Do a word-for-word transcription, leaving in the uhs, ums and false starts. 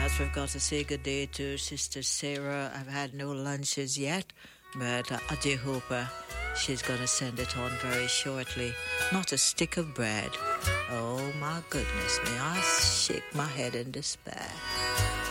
As we've got to say good day to Sister Sarah. I've had no lunches yet, but uh, I do hope uh, she's going to send it on very shortly. Not a stick of bread. Oh my goodness, may I shake my head in despair.